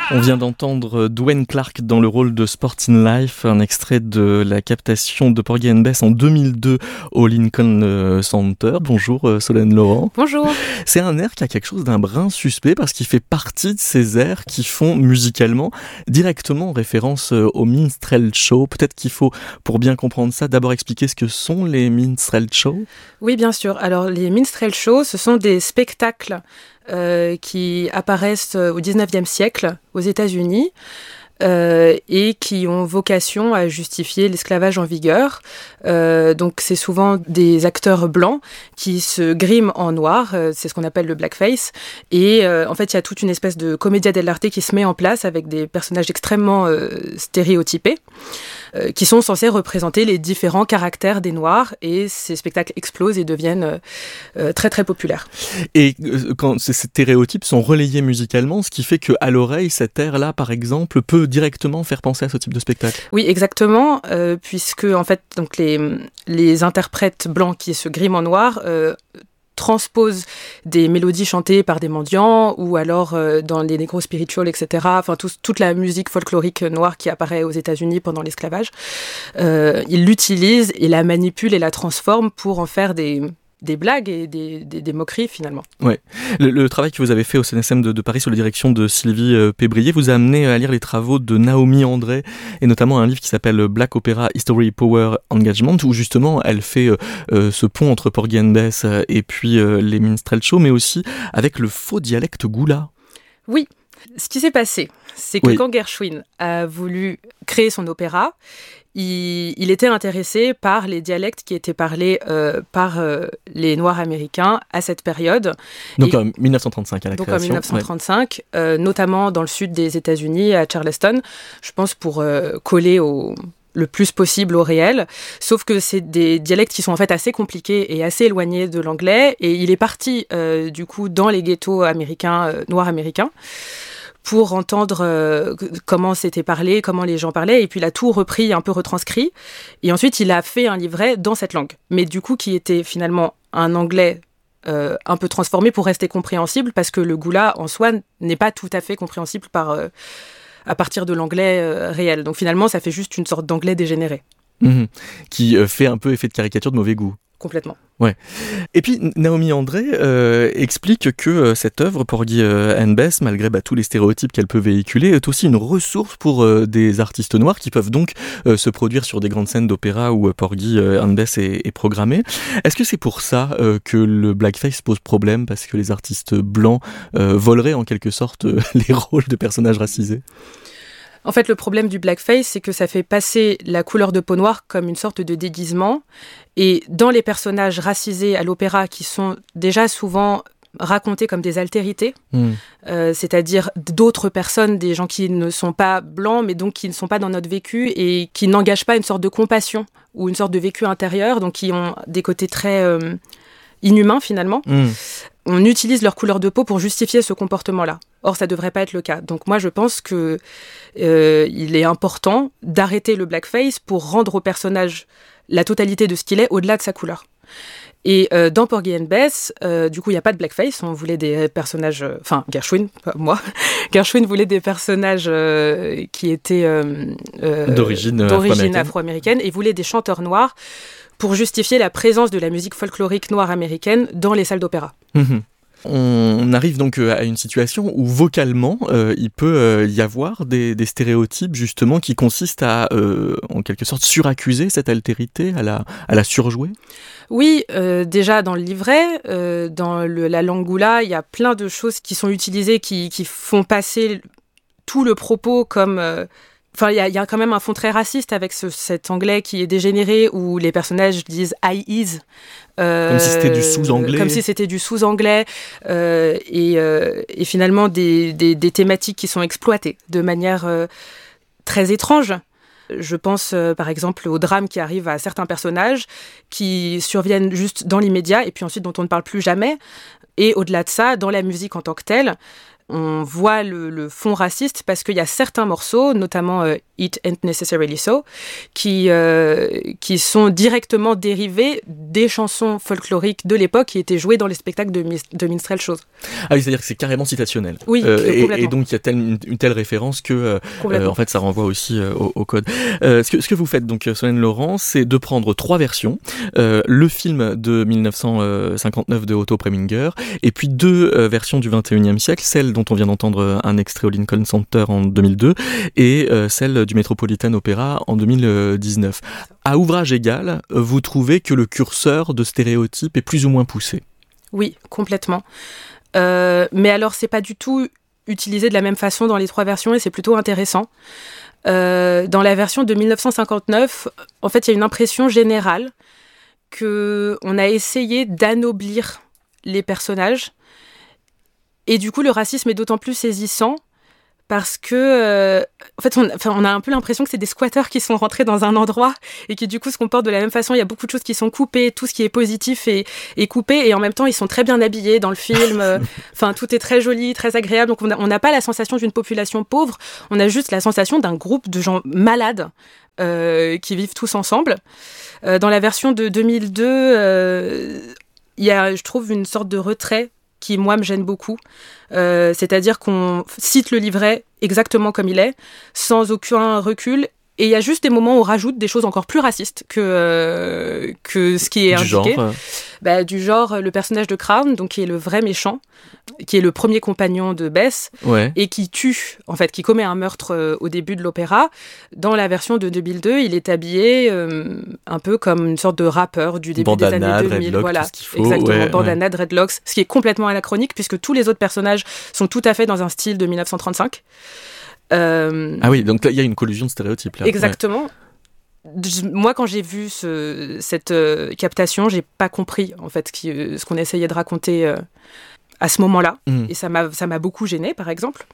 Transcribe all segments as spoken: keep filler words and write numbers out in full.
On vient d'entendre Dwayne Clark dans le rôle de Sport in Life, un extrait de la captation de Porgy and Bess en deux mille deux au Lincoln Center. Bonjour Solène Laurent. Bonjour. C'est un air qui a quelque chose d'un brin suspect parce qu'il fait partie de ces airs qui font musicalement directement référence au minstrel show. Peut-être qu'il faut, pour bien comprendre ça, d'abord expliquer ce que sont les minstrel shows. Oui, bien sûr. Alors les minstrel shows, ce sont des spectacles Euh, qui apparaissent au dix-neuvième siècle aux États-Unis euh, et qui ont vocation à justifier l'esclavage en vigueur. Euh, donc c'est souvent des acteurs blancs qui se griment en noir, euh, c'est ce qu'on appelle le blackface. Et euh, en fait, il y a toute une espèce de commedia dell'arte qui se met en place avec des personnages extrêmement euh, stéréotypés, euh, qui sont censés représenter les différents caractères des Noirs, et ces spectacles explosent et deviennent euh, très très populaires. Et euh, quand ces stéréotypes sont relayés musicalement, ce qui fait qu'à l'oreille, cet air-là, par exemple, peut directement faire penser à ce type de spectacle. Oui, exactement, euh, puisque en fait, donc les, les interprètes blancs qui se griment en noir euh, transposent des mélodies chantées par des mendiants ou alors euh, dans les negro spirituals, et cetera. Enfin, tout, toute la musique folklorique noire qui apparaît aux États-Unis pendant l'esclavage. Euh, ils l'utilisent et la manipulent et la transforment pour en faire des... des blagues et des, des, des moqueries finalement. Ouais. Le, le travail que vous avez fait au C N S M de, de Paris sous la direction de Sylvie euh, Pébrier vous a amené à lire les travaux de Naomi André et notamment un livre qui s'appelle Black Opera History, Power, Engagement, où justement elle fait euh, euh, ce pont entre Porgy and Bess et puis euh, les minstrel shows, mais aussi avec le faux dialecte goula. Oui. Ce qui s'est passé, c'est que oui. quand Gershwin a voulu créer son opéra, il, il était intéressé par les dialectes qui étaient parlés euh, par euh, les Noirs américains à cette période. Donc et, en dix-neuf cent trente-cinq à la donc création. Donc en dix-neuf cent trente-cinq, ouais. euh, notamment dans le sud des États-Unis, à Charleston, je pense pour euh, coller au... le plus possible au réel, sauf que c'est des dialectes qui sont en fait assez compliqués et assez éloignés de l'anglais, et il est parti euh, du coup dans les ghettos américains, euh, noirs américains, pour entendre euh, comment c'était parlé, comment les gens parlaient, et puis il a tout repris, un peu retranscrit, et ensuite il a fait un livret dans cette langue, mais du coup qui était finalement un anglais euh, un peu transformé pour rester compréhensible, parce que le goula en soi n'est pas tout à fait compréhensible par... Euh, à partir de l'anglais euh, réel. Donc finalement, ça fait juste une sorte d'anglais dégénéré. Mmh, qui euh, fait un peu effet de caricature de mauvais goût. Complètement. Ouais. Et puis Naomi André euh, explique que euh, cette œuvre, Porgy and Bess, malgré bah, tous les stéréotypes qu'elle peut véhiculer, est aussi une ressource pour euh, des artistes noirs qui peuvent donc euh, se produire sur des grandes scènes d'opéra où euh, Porgy and Bess est, est programmé. Est-ce que c'est pour ça euh, que le blackface pose problème, parce que les artistes blancs euh, voleraient en quelque sorte euh, les rôles de personnages racisés ? En fait, le problème du blackface, c'est que ça fait passer la couleur de peau noire comme une sorte de déguisement. Et dans les personnages racisés à l'opéra, qui sont déjà souvent racontés comme des altérités, mmh. euh, c'est-à-dire d'autres personnes, des gens qui ne sont pas blancs, mais donc qui ne sont pas dans notre vécu et qui n'engagent pas une sorte de compassion ou une sorte de vécu intérieur, donc qui ont des côtés très euh, inhumains finalement. Mmh. On utilise leur couleur de peau pour justifier ce comportement-là. Or, ça ne devrait pas être le cas. Donc moi, je pense qu'il euh, est important d'arrêter le blackface pour rendre au personnage la totalité de ce qu'il est au-delà de sa couleur. Et euh, dans Porgy and Bess, euh, du coup, il n'y a pas de blackface. On voulait des personnages... Enfin, euh, Gershwin, pas moi. Gershwin voulait des personnages euh, qui étaient... Euh, euh, d'origine, d'origine afro-américaine. afro-américaine, et voulait des chanteurs noirs pour justifier la présence de la musique folklorique noire américaine dans les salles d'opéra. Mmh. On arrive donc à une situation où vocalement, euh, il peut euh, y avoir des, des stéréotypes justement qui consistent à, euh, en quelque sorte, suraccuser cette altérité, à la, à la surjouer. Oui, euh, déjà dans le livret, euh, dans le, la langue goula, il y a plein de choses qui sont utilisées qui, qui font passer tout le propos comme... Euh, Enfin, il y, y a quand même un fond très raciste avec ce, cet anglais qui est dégénéré, où les personnages disent « I is ». Euh, comme si c'était du sous-anglais. Comme si c'était du sous-anglais. Euh, et, euh, et finalement, des, des, des thématiques qui sont exploitées de manière euh, très étrange. Je pense euh, par exemple au drame qui arrive à certains personnages qui surviennent juste dans l'immédiat et puis ensuite dont on ne parle plus jamais. Et au-delà de ça, dans la musique en tant que telle, on voit le, le fond raciste parce qu'il y a certains morceaux, notamment euh, It Ain't Necessarily So, qui, euh, qui sont directement dérivés des chansons folkloriques de l'époque qui étaient jouées dans les spectacles de, de minstrel shows. Ah oui, c'est-à-dire que c'est carrément situationnel. Oui, euh, complètement. Et, et donc il y a telle, une, une telle référence que euh, euh, en fait ça renvoie aussi euh, au, au code. Euh, ce, que, ce que vous faites donc, Solène Laurent, c'est de prendre trois versions. Euh, le film de dix-neuf cent cinquante-neuf de Otto Preminger, et puis deux euh, versions du vingt et unième siècle, celle dont on vient d'entendre un extrait au Lincoln Center en deux mille deux, et euh, celle du Metropolitan Opera en deux mille dix-neuf. À ouvrage égal, vous trouvez que le curseur de stéréotypes est plus ou moins poussé? Oui, complètement. Euh, mais alors, c'est pas du tout utilisé de la même façon dans les trois versions, et c'est plutôt intéressant. Euh, dans la version de dix-neuf cent cinquante-neuf, en fait, il y a une impression générale qu'on a essayé d'anoblir les personnages. Et du coup, le racisme est d'autant plus saisissant parce que, euh, en fait, on, enfin, on a un peu l'impression que c'est des squatteurs qui sont rentrés dans un endroit et qui, du coup, se comportent de la même façon. Il y a beaucoup de choses qui sont coupées, tout ce qui est positif est, est coupé, et en même temps, ils sont très bien habillés dans le film. Enfin, tout est très joli, très agréable. Donc, on n'a pas la sensation d'une population pauvre. On a juste la sensation d'un groupe de gens malades euh, qui vivent tous ensemble. Euh, dans la version de deux mille deux, euh, il y a, je trouve, une sorte de retrait qui, moi, me gêne beaucoup. Euh, c'est-à-dire qu'on cite le livret exactement comme il est, sans aucun recul. Et il y a juste des moments où on rajoute des choses encore plus racistes que, euh, que ce qui est du indiqué. Genre, euh... bah, du genre, le personnage de Crown, donc, qui est le vrai méchant, qui est le premier compagnon de Bess, ouais. et qui tue, en fait, qui commet un meurtre euh, au début de l'opéra. Dans la version de deux mille deux, il est habillé euh, un peu comme une sorte de rappeur du début bandana, des années deux mille. Dreadlock, Voilà, tout ce qu'il faut. Exactement, ouais, bandana, ouais. dreadlocks, ce qui est complètement anachronique, puisque tous les autres personnages sont tout à fait dans un style de dix-neuf cent trente-cinq. Euh... Ah oui, donc il y a une collusion de stéréotypes là. Exactement. Ouais. Moi, quand j'ai vu ce, cette euh, captation, j'ai pas compris en fait qui, euh, ce qu'on essayait de raconter euh, à ce moment-là, mmh. et ça m'a ça m'a beaucoup gênée, par exemple.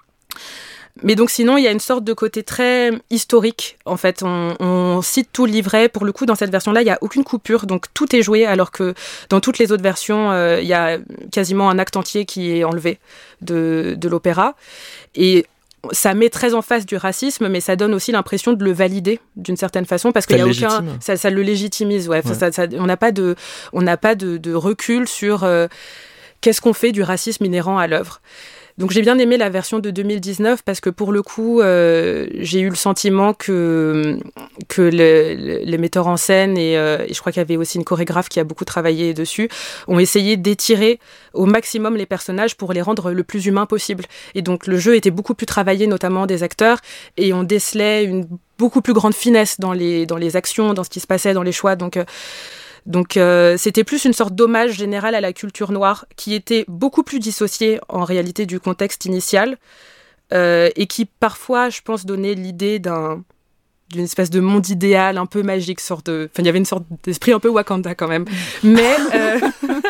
Mais donc sinon, il y a une sorte de côté très historique. En fait, on, on cite tout le livret. Pour le coup, dans cette version-là, il y a aucune coupure, donc tout est joué, alors que dans toutes les autres versions, euh, il y a quasiment un acte entier qui est enlevé de, de l'opéra. Et ça met très en face du racisme, mais ça donne aussi l'impression de le valider d'une certaine façon, parce qu'il y a aucun, ça, ça le légitimise. Ouais, ouais. Ça, ça, on n'a pas de, on n'a pas de, de recul sur euh, qu'est-ce qu'on fait du racisme inhérent à l'œuvre. Donc j'ai bien aimé la version de deux mille dix-neuf parce que pour le coup, euh, j'ai eu le sentiment que, que le, le, les metteurs en scène, et, euh, et je crois qu'il y avait aussi une chorégraphe qui a beaucoup travaillé dessus, ont essayé d'étirer au maximum les personnages pour les rendre le plus humains possible. Et donc le jeu était beaucoup plus travaillé, notamment des acteurs, et on décelait une beaucoup plus grande finesse dans les, dans les actions, dans ce qui se passait, dans les choix. Donc... Euh, Donc euh, c'était plus une sorte d'hommage général à la culture noire qui était beaucoup plus dissociée en réalité du contexte initial euh, et qui parfois, je pense, donnait l'idée d'un, d'une espèce de monde idéal un peu magique, sorte de... Enfin, il y avait une sorte d'esprit un peu Wakanda quand même. Mais... Euh...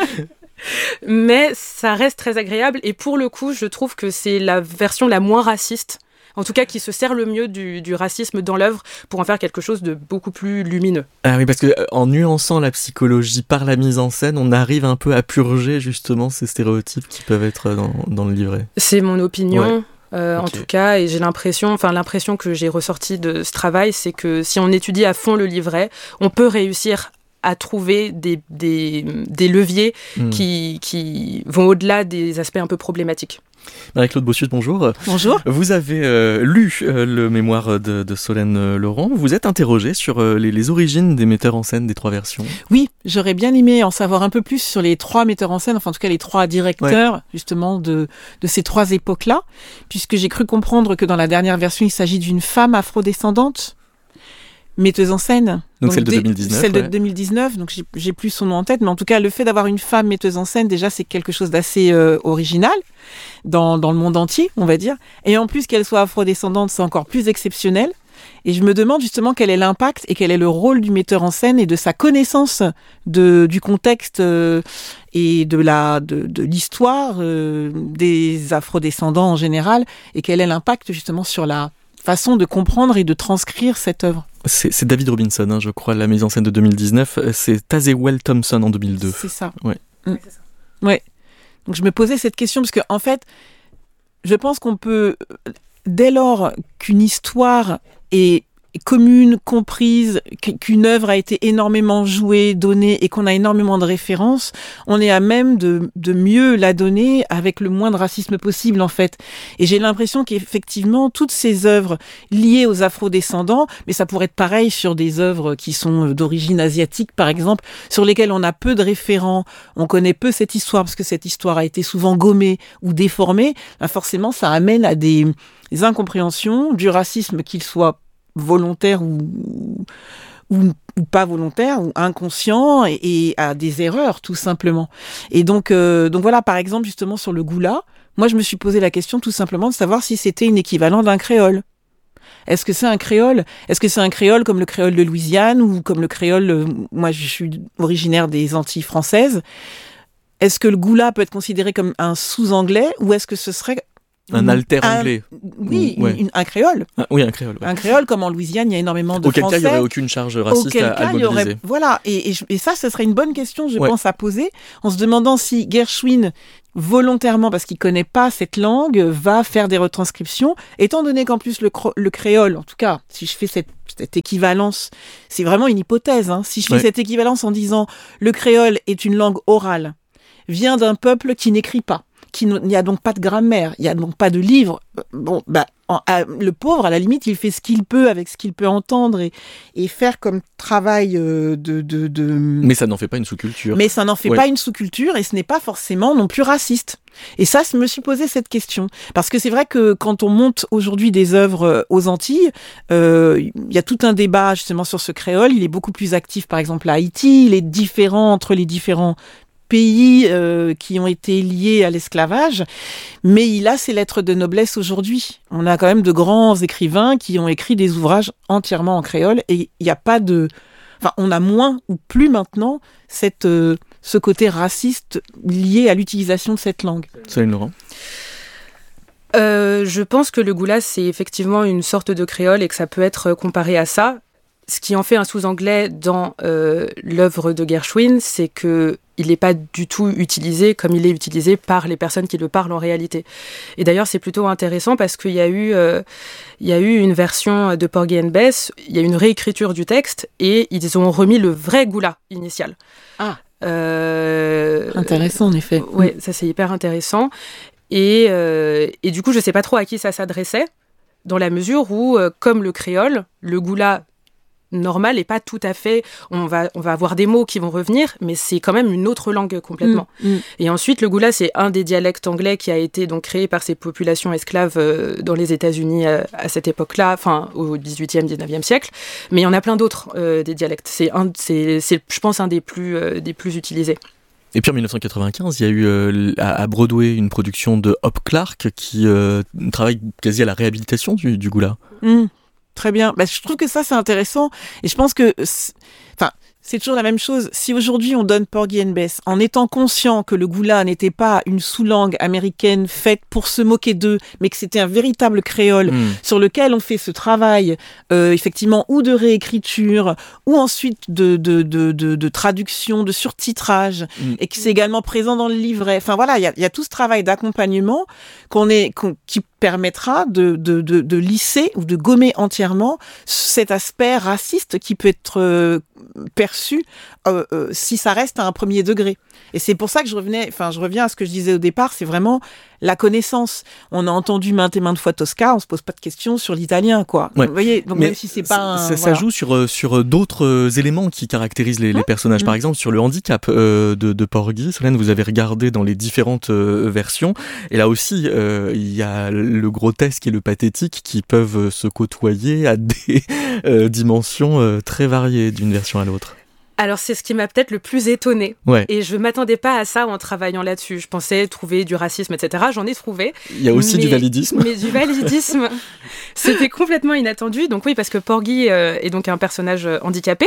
Mais ça reste très agréable, et pour le coup, je trouve que c'est la version la moins raciste, en tout cas qui se sert le mieux du, du racisme dans l'œuvre pour en faire quelque chose de beaucoup plus lumineux. Ah oui, parce que euh, en nuançant la psychologie par la mise en scène, on arrive un peu à purger justement ces stéréotypes qui peuvent être dans, dans le livret. C'est mon opinion. Ouais. Euh, okay. En tout cas, et j'ai l'impression, enfin l'impression que j'ai ressortie de ce travail, c'est que si on étudie à fond le livret, on peut réussir à trouver des, des, des leviers mmh. qui, qui vont au-delà des aspects un peu problématiques. Marie-Claude Bossus, bonjour. Bonjour. Vous avez euh, lu euh, le mémoire de, de Solène Laurent. Vous êtes interrogée sur euh, les, les origines des metteurs en scène des trois versions. Oui, j'aurais bien aimé en savoir un peu plus sur les trois metteurs en scène, enfin en tout cas les trois directeurs ouais. justement de, de ces trois époques-là, puisque j'ai cru comprendre que dans la dernière version, il s'agit d'une femme afrodescendante, metteuse en scène. Donc, donc celle de deux mille dix-neuf. Celle ouais. de deux mille dix-neuf, donc j'ai, j'ai plus son nom en tête, mais en tout cas, le fait d'avoir une femme metteuse en scène, déjà, c'est quelque chose d'assez euh, original dans, dans le monde entier, on va dire. Et en plus, qu'elle soit afrodescendante, c'est encore plus exceptionnel. Et je me demande justement quel est l'impact et quel est le rôle du metteur en scène et de sa connaissance de, du contexte euh, et de, la, de, de l'histoire euh, des afrodescendants en général, et quel est l'impact justement sur la façon de comprendre et de transcrire cette œuvre. C'est, c'est David Robinson, hein, je crois, la mise en scène de deux mille dix-neuf. C'est Tazewell Thompson en deux mille deux. C'est ça. Ouais. Mmh. Ouais, c'est ça. Ouais. Donc je me posais cette question parce que en fait, je pense qu'on peut, dès lors qu'une histoire est commune, comprise, qu'une œuvre a été énormément jouée, donnée et qu'on a énormément de références, on est à même de, de mieux la donner avec le moins de racisme possible en fait. Et j'ai l'impression qu'effectivement toutes ces œuvres liées aux afro-descendants, mais ça pourrait être pareil sur des œuvres qui sont d'origine asiatique par exemple, sur lesquelles on a peu de référents, on connaît peu cette histoire parce que cette histoire a été souvent gommée ou déformée, ben forcément ça amène à des, des incompréhensions, du racisme qu'il soit volontaire ou, ou, ou pas volontaire ou inconscient et, et à des erreurs tout simplement. Et donc, euh, donc voilà, par exemple justement sur le goula, moi je me suis posé la question tout simplement de savoir si c'était une équivalent d'un créole. Est-ce que c'est un créole ? Est-ce que c'est un créole comme le créole de Louisiane ou comme le créole, euh, moi je suis originaire des Antilles françaises. Est-ce que le goula peut être considéré comme un sous-anglais ou est-ce que ce serait un alter anglais. Un, oui, ouais. une, un créole. Ah, oui, un créole. Ouais. Un créole, comme en Louisiane, il y a énormément de Auquel Français. Auquel cas, il n'y aurait aucune charge raciste Auquel à, cas, à il y aurait, mobiliser. voilà, et, et, et ça, ce serait une bonne question, je ouais. pense, à poser, en se demandant si Gershwin, volontairement, parce qu'il ne connaît pas cette langue, va faire des retranscriptions, étant donné qu'en plus le, cro- le créole, en tout cas, si je fais cette, cette équivalence, c'est vraiment une hypothèse, hein, si je fais ouais. cette équivalence en disant le créole est une langue orale, vient d'un peuple qui n'écrit pas, il n'y a donc pas de grammaire, il n'y a donc pas de livre. Bon, bah, en, à, le pauvre, à la limite, il fait ce qu'il peut avec ce qu'il peut entendre et, et faire comme travail euh, de, de, de... Mais ça n'en fait pas une sous-culture. Mais ça n'en fait ouais. pas une sous-culture et ce n'est pas forcément non plus raciste. Et ça, je me suis posé cette question. Parce que c'est vrai que quand on monte aujourd'hui des œuvres aux Antilles, euh, il y a tout un débat justement sur ce créole. Il est beaucoup plus actif, par exemple, à Haïti. Il est différent entre les différents pays euh, qui ont été liés à l'esclavage, mais il a ses lettres de noblesse aujourd'hui. On a quand même de grands écrivains qui ont écrit des ouvrages entièrement en créole et il n'y a pas de... Enfin, on a moins ou plus maintenant cette, euh, ce côté raciste lié à l'utilisation de cette langue. Céline Laurent ? euh, Je pense que le goula, c'est effectivement une sorte de créole et que ça peut être comparé à ça. Ce qui en fait un sous-anglais dans euh, l'œuvre de Gershwin, c'est que il n'est pas du tout utilisé comme il est utilisé par les personnes qui le parlent en réalité. Et d'ailleurs, c'est plutôt intéressant parce qu'il y a eu, euh, il y a eu une version de Porgy and Bess, il y a une réécriture du texte et ils ont remis le vrai goula initial. Ah, euh, intéressant en effet. Ouais, ça c'est hyper intéressant. Et, euh, et du coup, je ne sais pas trop à qui ça s'adressait, dans la mesure où, euh, comme le créole, le goula normal et pas tout à fait, on va, on va avoir des mots qui vont revenir, mais c'est quand même une autre langue complètement. Mmh, mmh. Et ensuite, le goula, c'est un des dialectes anglais qui a été donc créé par ces populations esclaves euh, dans les États-Unis euh, à cette époque-là, enfin au dix-huitième, dix-neuvième siècle, mais il y en a plein d'autres euh, des dialectes. C'est, un, c'est, c'est, je pense, un des plus, euh, des plus utilisés. Et puis en dix-neuf cent quatre-vingt-quinze, il y a eu euh, à Broadway une production de Hop Clark qui euh, travaille quasi à la réhabilitation du, du goula. Mmh. Très bien. Bah, je trouve que ça, c'est intéressant. Et je pense que... Enfin, c'est toujours la même chose. Si aujourd'hui, on donne Porgy and Bess, en étant conscient que le goula n'était pas une sous-langue américaine faite pour se moquer d'eux, mais que c'était un véritable créole mmh. sur lequel on fait ce travail, euh, effectivement, ou de réécriture, ou ensuite de, de, de, de, de traduction, de surtitrage, mmh. et que c'est également présent dans le livret. Enfin, voilà, il y a, y a tout ce travail d'accompagnement qu'on est, qu'on, qui permettra de, de, de, de lisser ou de gommer entièrement cet aspect raciste qui peut être euh, perçu euh, euh, si ça reste à un premier degré. Et c'est pour ça que je revenais, enfin, je reviens à ce que je disais au départ, c'est vraiment la connaissance. On a entendu maintes et maintes fois Tosca, on se pose pas de questions sur l'italien, quoi. Ouais. Vous voyez, donc mais même si c'est pas un, ça, voilà. ça joue sur sur d'autres éléments qui caractérisent les, mmh. les personnages. Mmh. Par exemple, sur le handicap euh, de, de Porgy. Solène, vous avez regardé dans les différentes euh, versions, et là aussi, euh, il y a le grotesque et le pathétique qui peuvent se côtoyer à des euh, dimensions euh, très variées d'une version à l'autre. Alors, c'est ce qui m'a peut-être le plus étonnée. Ouais. Et je ne m'attendais pas à ça en travaillant là-dessus. Je pensais trouver du racisme, et cetera. J'en ai trouvé. Il y a aussi mais, du validisme. Mais du validisme, c'était complètement inattendu. Donc oui, parce que Porgy euh, est donc un personnage handicapé.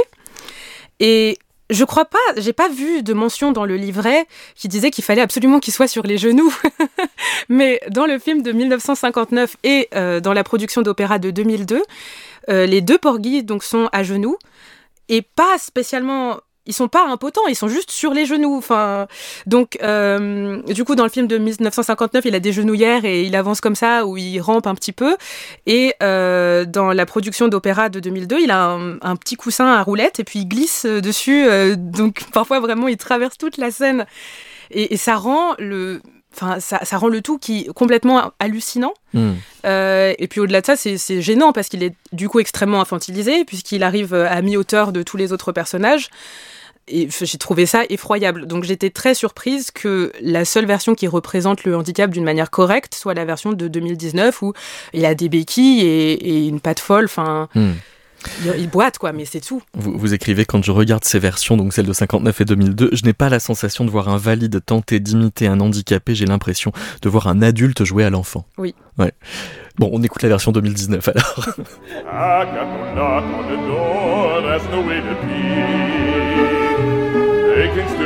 Et je crois pas, j'ai pas vu de mention dans le livret qui disait qu'il fallait absolument qu'il soit sur les genoux. Mais dans le film de dix-neuf cent cinquante-neuf et euh, dans la production d'opéra de deux mille deux, euh, les deux Porgy donc, sont à genoux. Et pas spécialement ils sont pas impotents, ils sont juste sur les genoux. Enfin, donc, euh, du coup, dans le film de dix-neuf cent cinquante-neuf, il a des genouillères et il avance comme ça, ou il rampe un petit peu. Et euh, dans la production d'opéra de deux mille deux, il a un, un petit coussin à roulettes et puis il glisse dessus. Euh, donc, parfois, vraiment, il traverse toute la scène. Et, et ça rend le... Enfin, ça, ça rend le tout qui complètement hallucinant. Mmh. Euh, et puis au-delà de ça, c'est, c'est gênant parce qu'il est du coup extrêmement infantilisé puisqu'il arrive à mi-hauteur de tous les autres personnages. Et j'ai trouvé ça effroyable. Donc j'étais très surprise que la seule version qui représente le handicap d'une manière correcte soit la version de deux mille dix-neuf où il a des béquilles et, et une patte folle. Enfin. Mmh. Il boite, quoi, mais c'est tout. Vous, vous écrivez, quand je regarde ces versions, donc celles de cinquante-neuf et deux mille deux, je n'ai pas la sensation de voir un valide tenter d'imiter un handicapé, j'ai l'impression de voir un adulte jouer à l'enfant. Oui. Ouais. Bon, on écoute la version deux mille dix-neuf alors.